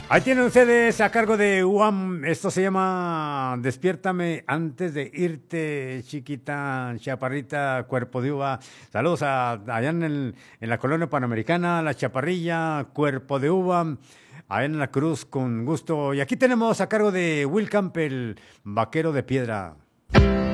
Ahí tienen ustedes a cargo de UAM. Esto se llama Despiértame antes de irte, chiquita, chaparrita, cuerpo de uva. Saludos allá en la colonia panamericana, la chaparrilla, cuerpo de uva. Allá en la Cruz, con gusto. Y aquí tenemos a cargo de Will Campbell, vaquero de piedra.